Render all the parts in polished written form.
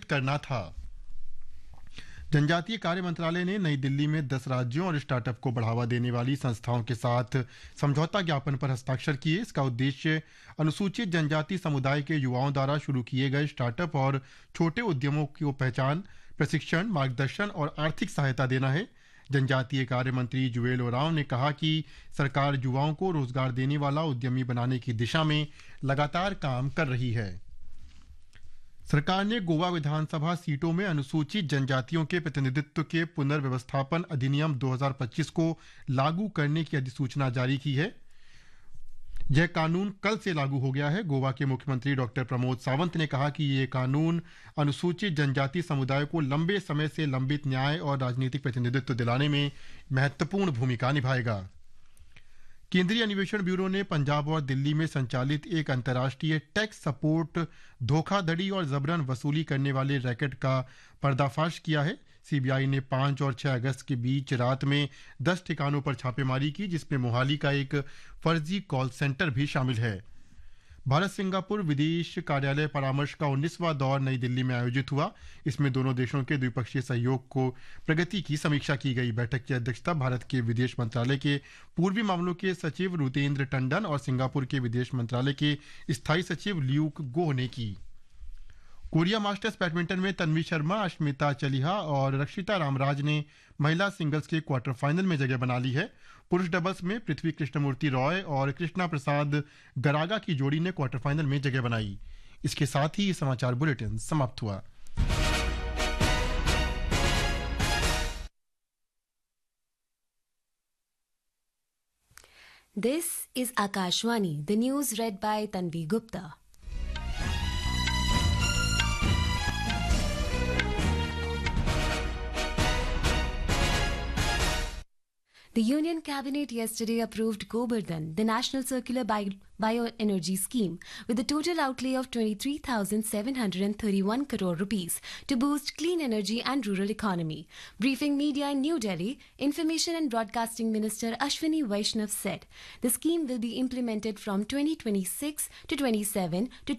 करना था। जनजातीय कार्य मंत्रालय ने नई दिल्ली में 10 राज्यों और स्टार्टअप को बढ़ावा देने वाली संस्थाओं के साथ समझौता ज्ञापन पर हस्ताक्षर किए। इसका उद्देश्य अनुसूचित जनजाति समुदाय के युवाओं द्वारा शुरू किए गए स्टार्टअप और छोटे उद्यमों को पहचान, प्रशिक्षण, मार्गदर्शन और आर्थिक सहायता देना है। जनजातीय कार्य मंत्री जुएल ओरांव ने कहा कि सरकार युवाओं को रोजगार देने वाला उद्यमी बनाने की दिशा में लगातार काम कर रही है। सरकार ने गोवा विधानसभा सीटों में अनुसूचित जनजातियों के प्रतिनिधित्व के पुनर्व्यवस्थापन अधिनियम 2025 को लागू करने की अधिसूचना जारी की है। यह कानून कल से लागू हो गया है। गोवा के मुख्यमंत्री डॉक्टर प्रमोद सावंत ने कहा कि ये कानून अनुसूचित जनजाति समुदाय को लंबे समय से लंबित न्याय और राजनीतिक प्रतिनिधित्व दिलाने में महत्वपूर्ण भूमिका निभाएगा। केंद्रीय अन्वेषण ब्यूरो ने पंजाब और दिल्ली में संचालित एक अंतर्राष्ट्रीय टैक्स सपोर्ट धोखाधड़ी और जबरन वसूली करने वाले रैकेट का पर्दाफाश किया है। सीबीआई ने 5 और 6 अगस्त के बीच रात में 10 ठिकानों पर छापेमारी की, जिसमें मोहाली का एक फर्जी कॉल सेंटर भी शामिल है। भारत सिंगापुर विदेश कार्यालय परामर्श का 19वां दौर नई दिल्ली में आयोजित हुआ। इसमें दोनों देशों के द्विपक्षीय सहयोग को प्रगति की समीक्षा की गई। बैठक की अध्यक्षता भारत के विदेश मंत्रालय के पूर्वी मामलों के सचिव रुतेंद्र टंडन और सिंगापुर के विदेश मंत्रालय के स्थायी सचिव ल्यूक गोह ने की। कोरिया मास्टर्स बैडमिंटन में तन्वी शर्मा, अश्मिता चलिहा और रक्षिता रामराज ने महिला सिंगल्स के क्वार्टर फाइनल में जगह बना ली है। पुरुष डबल्स में पृथ्वी कृष्णमूर्ति रॉय और कृष्णा प्रसाद गरागा की जोड़ी ने क्वार्टर फाइनल में जगह बनाई। इसके साथ ही ये समाचार बुलेटिन समाप्त हुआ। This is Akashwani, the news read by Tanvi Gupta. The Union Cabinet yesterday approved Govardhan, the National Circular Bioenergy Scheme, with a total outlay of 23,731 crore rupees to boost clean energy and rural economy. Briefing media in New Delhi, Information and Broadcasting Minister Ashwini Vaishnav said the scheme will be implemented from 2026 to 27 to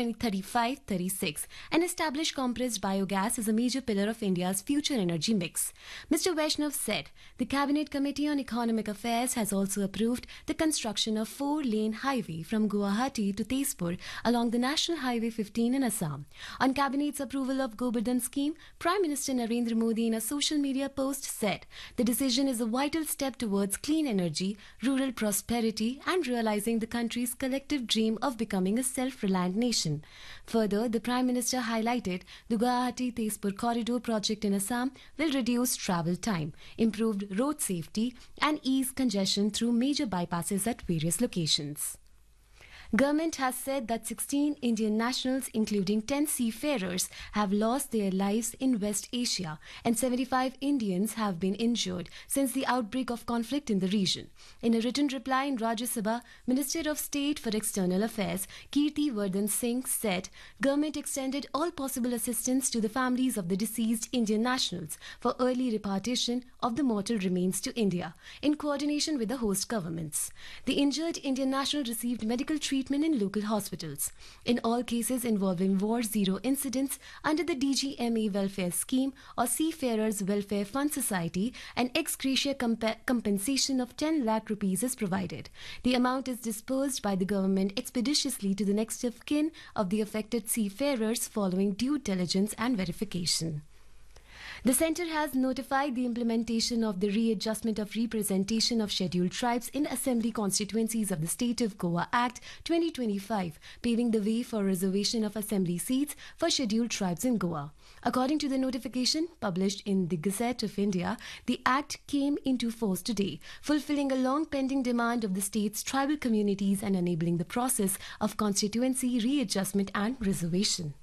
2035-36 and establish compressed biogas as a major pillar of India's future energy mix. Mr. Vaishnav said the Cabinet Committee on Economic Affairs has also approved the construction of 4-lane highway from Guwahati to Tezpur along the National Highway 15 in Assam. On Cabinet's approval of Govardhan scheme, Prime Minister Narendra Modi in a social media post said the decision is a vital step towards clean energy, rural prosperity and realizing the country's collective dream of becoming a self-reliant nation. Further, the Prime Minister highlighted the Guwahati-Tezpur corridor project in Assam will reduce travel time, improved road safety and ease congestion through major bypasses at various locations. Government has said that 16 Indian nationals, including 10 seafarers, have lost their lives in West Asia and 75 Indians have been injured since the outbreak of conflict in the region. In a written reply in Rajya Sabha, Minister of State for External Affairs Kirti Vardhan Singh said government extended all possible assistance to the families of the deceased Indian nationals for early repatriation of the mortal remains to India in coordination with the host governments. The injured Indian national received medical treatment in local hospitals. In all cases involving War Zero incidents under the DGMA Welfare Scheme or Seafarers Welfare Fund Society, an ex gratia compensation of 10 lakh rupees is provided. The amount is disbursed by the government expeditiously to the next of kin of the affected seafarers following due diligence and verification. The Centre has notified the implementation of the Readjustment of Representation of Scheduled Tribes in Assembly Constituencies of the State of Goa Act 2025, paving the way for reservation of assembly seats for scheduled tribes in Goa. According to the notification published in the Gazette of India, the Act came into force today, fulfilling a long-pending demand of the state's tribal communities and enabling the process of constituency readjustment and reservation.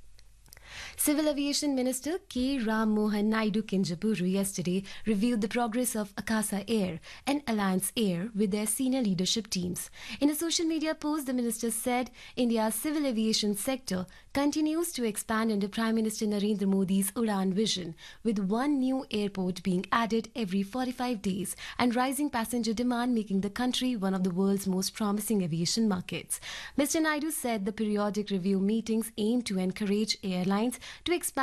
Civil Aviation Minister K. Ram Mohan Naidu Kinjapuru yesterday reviewed the progress of Akasa Air and Alliance Air with their senior leadership teams. In a social media post, the minister said India's civil aviation sector continues to expand under Prime Minister Narendra Modi's Udan vision, with one new airport being added every 45 days and rising passenger demand making the country one of the world's most promising aviation markets. Mr. Naidu said the periodic review meetings aim to encourage airlines to expand